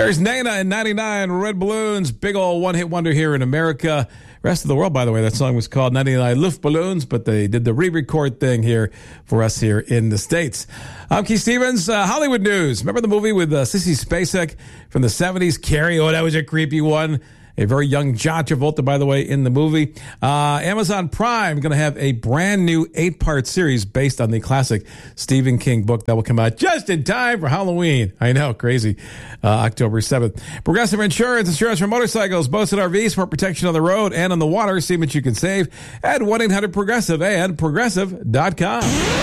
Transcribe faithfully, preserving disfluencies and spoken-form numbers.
There's Nana and ninety-nine Red Balloons, big old one-hit wonder here in America. Rest of the world, by the way, that song was called ninety-nine Luftballons, but they did the re-record thing here for us here in the States. I'm Keith Stevens. Uh, Hollywood news. Remember the movie with uh, Sissy Spacek from the seventies? Carrie, oh, that was a creepy one. A very young John Travolta, by the way, in the movie. Uh, Amazon Prime going to have a brand new eight-part series based on the classic Stephen King book that will come out just in time for Halloween. I know, crazy. Uh, October seventh. Progressive Insurance, insurance for motorcycles, boats and R Vs for protection on the road and on the water. See what you can save at one eight hundred progressive and progressive dot com.